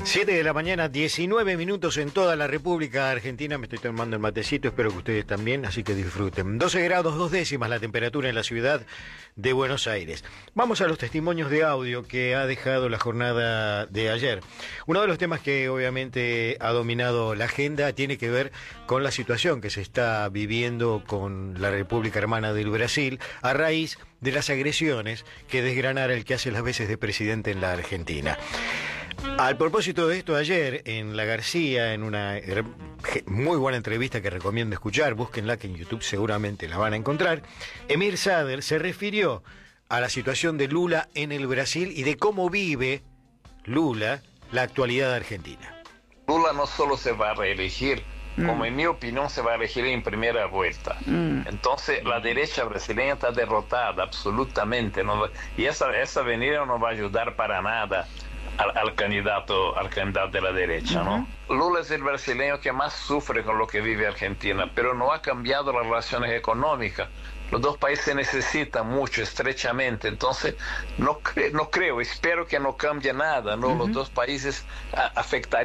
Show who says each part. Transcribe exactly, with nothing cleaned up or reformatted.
Speaker 1: siete de la mañana, diecinueve minutos en toda la República Argentina. Me estoy tomando el matecito, espero que ustedes también, así que disfruten. doce grados, dos décimas la temperatura en la ciudad de Buenos Aires. Vamos a los testimonios de audio que ha dejado la jornada de ayer. Uno de los temas que obviamente ha dominado la agenda tiene que ver con la situación que se está viviendo con la República Hermana del Brasil a raíz de las agresiones que desgranara el que hace las veces de presidente en la Argentina. Al propósito de esto, ayer en La García, en una muy buena entrevista que recomiendo escuchar, búsquenla que en YouTube seguramente la van a encontrar, Emir Sader se refirió a la situación de Lula en el Brasil y de cómo vive Lula la actualidad argentina.
Speaker 2: Lula no solo se va a reelegir, mm. como en mi opinión se va a elegir en primera vuelta. Mm. Entonces la derecha brasileña está derrotada absolutamente, ¿no? Y esa, esa venida no va a ayudar para nada Al, al candidato al candidato de la derecha, ¿no? Uh-huh. Lula es el brasileño que más sufre con lo que vive Argentina, pero no ha cambiado las relaciones económicas. Los dos países se necesitan mucho, estrechamente, entonces no, cre- no creo, espero que no cambie nada, ¿no? Uh-huh. Los dos países a- afectarían